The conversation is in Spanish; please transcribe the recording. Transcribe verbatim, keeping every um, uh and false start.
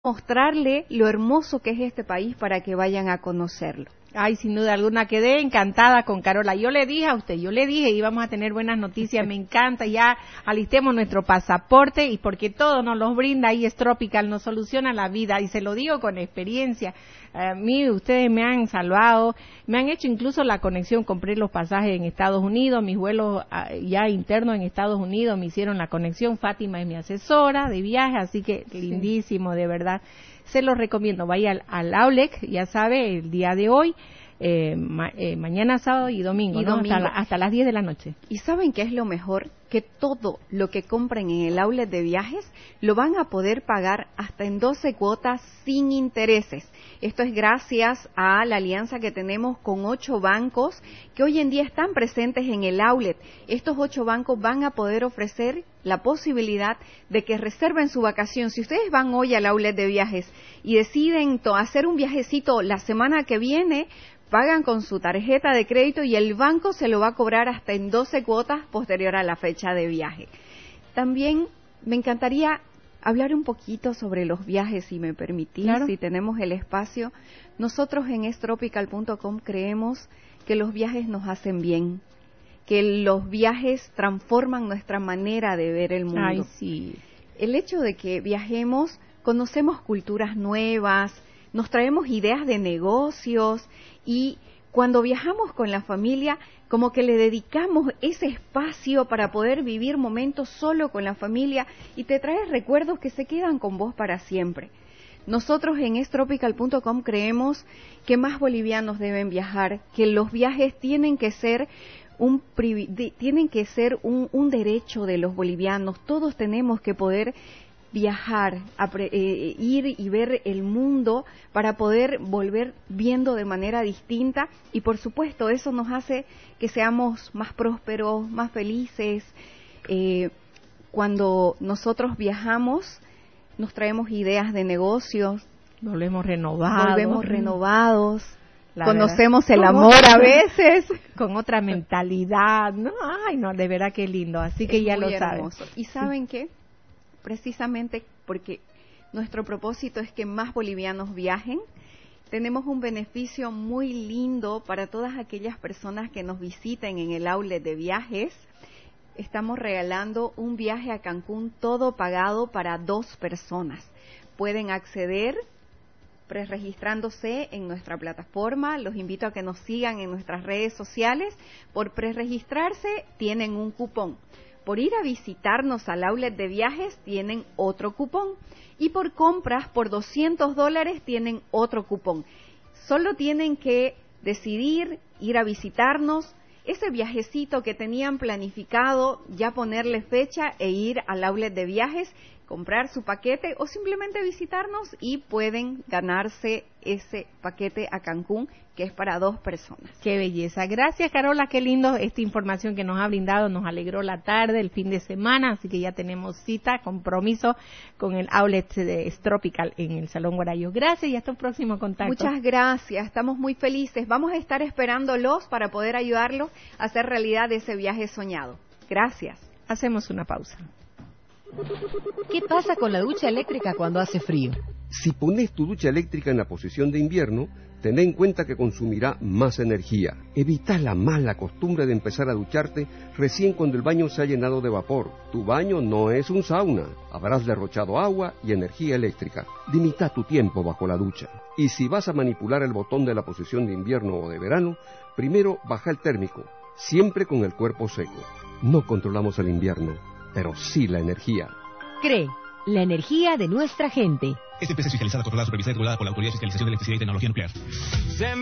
mostrarle lo hermoso que es este país para que vayan a conocerlo. Ay, sin duda alguna, quedé encantada con Carola. Yo le dije a usted, yo le dije, íbamos a tener buenas noticias, me encanta, ya alistemos nuestro pasaporte, y porque todo nos los brinda, ahí es Tropical, nos soluciona la vida, y se lo digo con experiencia. A mí, ustedes me han salvado, me han hecho incluso la conexión, compré los pasajes en Estados Unidos, mis vuelos ya internos en Estados Unidos me hicieron la conexión, Fátima es mi asesora de viaje, así que lindísimo, de verdad. Se los recomiendo, vaya al, al Outlet, ya sabe, el día de hoy, eh, ma, eh, mañana, sábado y domingo, y ¿no? domingo. Hasta, la, hasta las diez de la noche. ¿Y saben qué es lo mejor? Que todo lo que compren en el Outlet de viajes lo van a poder pagar hasta en doce cuotas sin intereses. Esto es gracias a la alianza que tenemos con ocho bancos que hoy en día están presentes en el Outlet. Estos ocho bancos van a poder ofrecer la posibilidad de que reserven su vacación. Si ustedes van hoy al Outlet de viajes y deciden hacer un viajecito la semana que viene, pagan con su tarjeta de crédito y el banco se lo va a cobrar hasta en doce cuotas posterior a la fecha de viaje. También me encantaría hablar un poquito sobre los viajes, si me permitís, claro. Si tenemos el espacio. Nosotros en es tropical punto com creemos que los viajes nos hacen bien, que los viajes transforman nuestra manera de ver el mundo. Ay, sí. El hecho de que viajemos, conocemos culturas nuevas, nos traemos ideas de negocios, y cuando viajamos con la familia, como que le dedicamos ese espacio para poder vivir momentos solo con la familia y te traes recuerdos que se quedan con vos para siempre. Nosotros en es tropical punto com creemos que más bolivianos deben viajar, que los viajes tienen que ser un tienen que ser un, un derecho de los bolivianos. Todos tenemos que poder viajar, a pre, eh, ir y ver el mundo para poder volver viendo de manera distinta, y por supuesto eso nos hace que seamos más prósperos, más felices. Eh, cuando nosotros viajamos nos traemos ideas de negocios, volvemos renovados, volvemos renovados. La conocemos verdad. El amor a veces con otra mentalidad, no, ay no, de verdad que lindo, así que es ya muy lo saben. ¿Y saben qué? Precisamente porque nuestro propósito es que más bolivianos viajen, tenemos un beneficio muy lindo para todas aquellas personas que nos visiten en el Outlet de viajes. Estamos regalando un viaje a Cancún todo pagado para dos personas. Pueden acceder preregistrándose en nuestra plataforma. Los invito a que nos sigan en nuestras redes sociales. Por preregistrarse tienen un cupón. Por ir a visitarnos al Outlet de viajes tienen otro cupón, y por compras por doscientos dólares tienen otro cupón. Solo tienen que decidir ir a visitarnos, ese viajecito que tenían planificado, ya ponerle fecha e ir al Outlet de viajes, comprar su paquete o simplemente visitarnos, y pueden ganarse ese paquete a Cancún, que es para dos personas. Qué belleza. Gracias, Carola, qué lindo esta información que nos ha brindado, nos alegró la tarde, el fin de semana, así que ya tenemos cita, compromiso con el Outlet de Tropical en el Salón Guarayo. Gracias y hasta un próximo contacto. Muchas gracias, estamos muy felices. Vamos a estar esperándolos para poder ayudarlos a hacer realidad ese viaje soñado. Gracias. Hacemos una pausa. ¿Qué pasa con la ducha eléctrica cuando hace frío? Si pones tu ducha eléctrica en la posición de invierno, ten en cuenta que consumirá más energía. Evita la mala costumbre de empezar a ducharte recién cuando el baño se ha llenado de vapor. Tu baño no es un sauna. Habrás derrochado agua y energía eléctrica. Limita tu tiempo bajo la ducha. Y si vas a manipular el botón de la posición de invierno o de verano, primero baja el térmico, siempre con el cuerpo seco. No controlamos el invierno, pero sí la energía. C R E, la energía de nuestra gente. Esta empresa es fiscalizada, controlada, supervisada y regulada por la Autoridad de Fiscalización de Electricidad y Tecnología Nuclear.